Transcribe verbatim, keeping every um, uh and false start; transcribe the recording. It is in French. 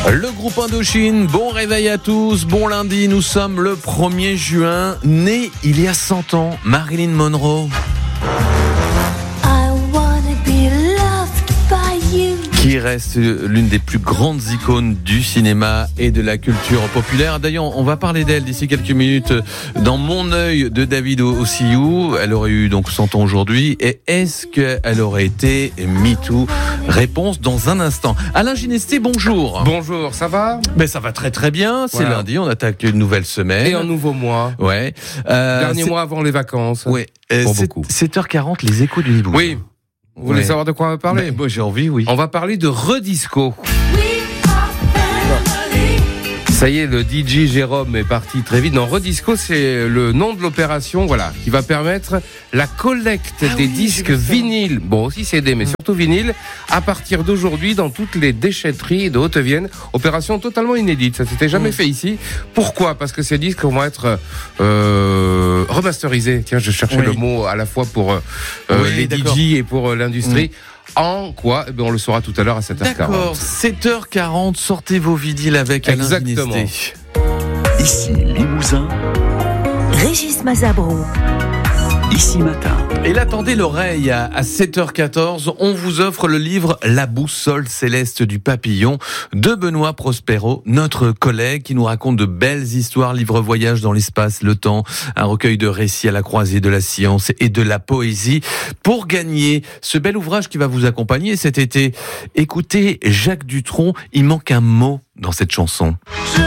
Le groupe Indochine, bon réveil à tous, bon lundi, nous sommes le premier juin, né il y a cent ans, Marilyn Monroe. Qui reste l'une des plus grandes icônes du cinéma et de la culture populaire. D'ailleurs, on va parler d'elle d'ici quelques minutes dans Mon œil de David Ossiyou. Elle aurait eu donc cent ans aujourd'hui. Et est-ce qu'elle aurait été MeToo ? Réponse dans un instant. Alain Ginesté, bonjour. Bonjour, ça va ? Ben, ça va très très bien. C'est voilà. Lundi, on attaque une nouvelle semaine. Et un nouveau mois. Ouais. Euh, Dernier c'est... mois avant les vacances. Ouais. Euh, Pour c'est... beaucoup. sept heures quarante, les échos du Hibou. Oui. Vous voulez ouais. savoir de quoi on va parler ? Ben, moi, j'ai envie, oui. On va parler de Redisco. Ça y est, le D J Jérôme est parti très vite. Non, Redisco, c'est le nom de l'opération, voilà, qui va permettre la collecte ah des oui, disques vinyles, bon aussi C D, mais surtout vinyles, à partir d'aujourd'hui dans toutes les déchetteries de Haute-Vienne. Opération totalement inédite, ça s'était jamais mmh. fait ici. Pourquoi ? Parce que ces disques vont être euh, remasterisés. Tiens, je cherchais oui. le mot à la fois pour euh, oui, les d'accord. D J et pour euh, l'industrie. Mmh. En quoi ? Eh bien, on le saura tout à l'heure à sept heures quarante. D'accord, sept heures quarante, sortez vos vinyles avec Alain Exactement. Ginesté. Ici Limousin, Régis Mazabro. Ici Matin. Et là, tendez l'oreille à sept heures quatorze, on vous offre le livre La boussole céleste du papillon de Benoît Prospero, notre collègue qui nous raconte de belles histoires, livre voyage dans l'espace, le temps, un recueil de récits à la croisée de la science et de la poésie. Pour gagner ce bel ouvrage qui va vous accompagner cet été, écoutez Jacques Dutronc, il manque un mot dans cette chanson.